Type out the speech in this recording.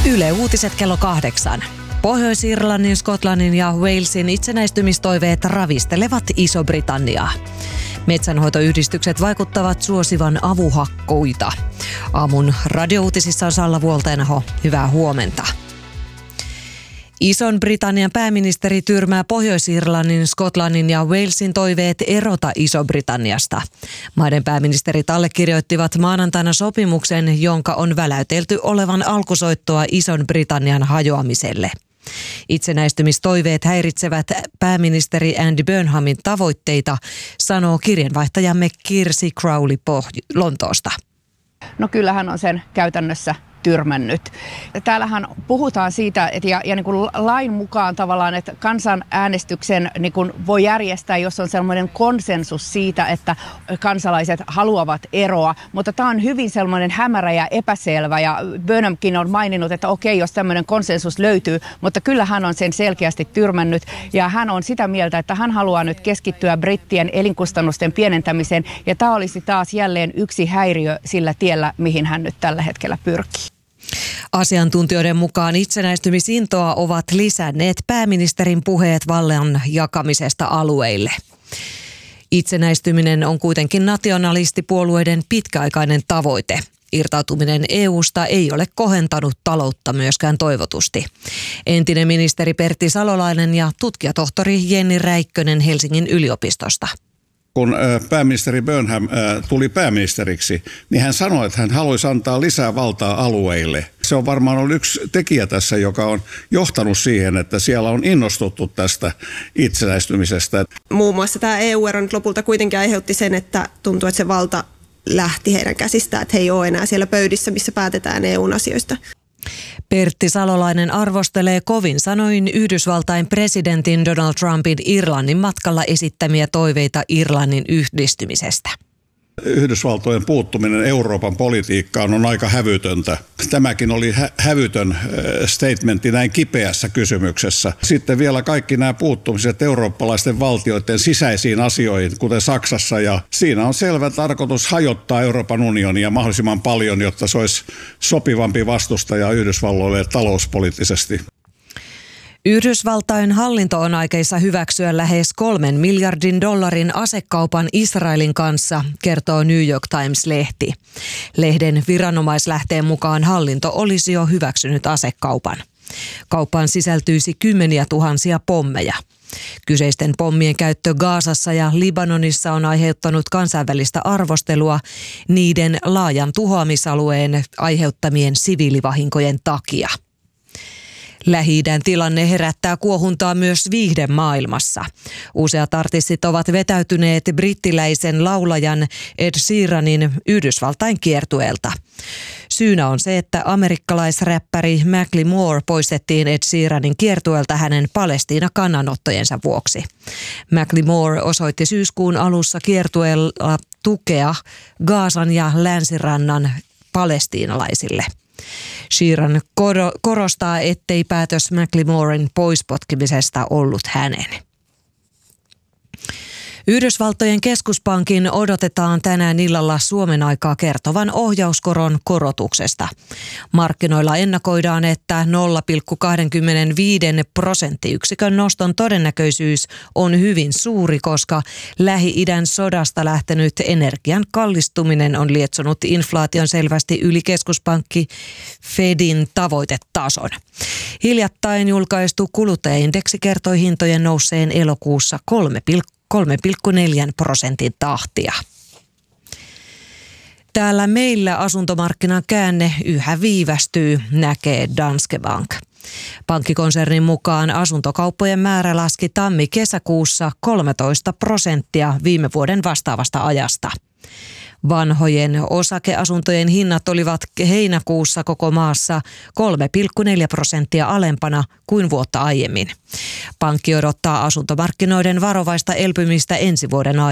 Yle Uutiset kello 8. Pohjois-Irlannin, Skotlannin ja Walesin itsenäistymistoiveet ravistelevat Iso-Britanniaa. Metsänhoitoyhdistykset vaikuttavat suosivan avuhakkuita. Aamun radiouutisissa on Salla Vuolteenaho. Hyvää huomenta. Ison-Britannian pääministeri tyrmää Pohjois-Irlannin, Skotlannin ja Walesin toiveet erota Iso-Britanniasta. Maiden pääministerit allekirjoittivat maanantaina sopimuksen, jonka on väläytelty olevan alkusoittoa Ison-Britannian hajoamiselle. Itsenäistymistoiveet häiritsevät pääministeri Andy Burnhamin tavoitteita, sanoo kirjanvaihtajamme Kirsi Crowley Lontoosta. No kyllähän on sen käytännössä tyrmännyt. Täällähän puhutaan siitä, että ja niin kuin lain mukaan tavallaan, että kansanäänestyksen niin kuin voi järjestää, jos on sellainen konsensus siitä, että kansalaiset haluavat eroa, mutta tämä on hyvin sellainen hämärä ja epäselvä, ja Burnhamkin on maininnut, että okei, jos tämmöinen konsensus löytyy, mutta kyllä hän on sen selkeästi tyrmännyt, ja hän on sitä mieltä, että hän haluaa nyt keskittyä brittien elinkustannusten pienentämiseen, ja tämä olisi taas jälleen yksi häiriö sillä tiellä, mihin hän nyt tällä hetkellä pyrkii. Asiantuntijoiden mukaan itsenäistymisintoa ovat lisänneet pääministerin puheet vallan jakamisesta alueille. Itsenäistyminen on kuitenkin nationalistipuolueiden pitkäaikainen tavoite. Irtautuminen EU:sta ei ole kohentanut taloutta myöskään toivotusti. Entinen ministeri Pertti Salolainen ja tutkijatohtori Jenni Räikkönen Helsingin yliopistosta. Kun pääministeri Burnham tuli pääministeriksi, niin hän sanoi, että hän haluaisi antaa lisää valtaa alueille. Se on varmaan ollut yksi tekijä tässä, joka on johtanut siihen, että siellä on innostuttu tästä itsenäistymisestä. Muun muassa tämä EU-ero nyt lopulta kuitenkin aiheutti sen, että tuntuu, että se valta lähti heidän käsistään, että he ei ole enää siellä pöydissä, missä päätetään EUn asioista. Pertti Salolainen arvostelee kovin sanoin Yhdysvaltain presidentin Donald Trumpin Irlannin matkalla esittämiä toiveita Irlannin yhdistymisestä. Yhdysvaltojen puuttuminen Euroopan politiikkaan on aika hävytöntä. Tämäkin oli hävytön statementti näin kipeässä kysymyksessä. Sitten vielä kaikki nämä puuttumiset eurooppalaisten valtioiden sisäisiin asioihin, kuten Saksassa. Ja siinä on selvä tarkoitus hajottaa Euroopan unionia mahdollisimman paljon, jotta se olisi sopivampi vastustaja Yhdysvalloille talouspoliittisesti. Yhdysvaltain hallinto on aikeissa hyväksyä lähes $3 miljardin asekaupan Israelin kanssa, kertoo New York Times-lehti. Lehden viranomaislähteen mukaan hallinto olisi jo hyväksynyt asekaupan. Kauppaan sisältyisi kymmeniä tuhansia pommeja. Kyseisten pommien käyttö Gazassa ja Libanonissa on aiheuttanut kansainvälistä arvostelua niiden laajan tuhoamisalueen aiheuttamien siviilivahinkojen takia. Lähi-idän tilanne herättää kuohuntaa myös viihdemaailmassa. Useat artistit ovat vetäytyneet brittiläisen laulajan Ed Sheeranin Yhdysvaltain kiertueelta. Syynä on se, että amerikkalaisräppäri Macklemore poistettiin Ed Sheeranin kiertueelta hänen Palestiina-kannanottojensa vuoksi. Macklemore osoitti syyskuun alussa kiertueella tukea Gazan ja Länsirannan palestiinalaisille. Sheeran korostaa, ettei päätös Macklemoren poispotkimisesta ollut hänen. Yhdysvaltojen keskuspankin odotetaan tänään illalla Suomen aikaa kertovan ohjauskoron korotuksesta. Markkinoilla ennakoidaan, että 0,25% noston todennäköisyys on hyvin suuri, koska Lähi-idän sodasta lähtenyt energian kallistuminen on lietsonut inflaation selvästi yli keskuspankki Fedin tavoitetason. Hiljattain julkaistu kuluttajaindeksi kertoi hintojen nousseen elokuussa 3,4% tahtia. Täällä meillä asuntomarkkinan käänne yhä viivästyy, näkee Danske Bank. Pankkikonsernin mukaan asuntokauppojen määrä laski tammi-kesäkuussa 13% viime vuoden vastaavasta ajasta. Vanhojen osakeasuntojen hinnat olivat heinäkuussa koko maassa 3,4% alempana kuin vuotta aiemmin. Pankki odottaa asuntomarkkinoiden varovaista elpymistä ensi vuoden aikana.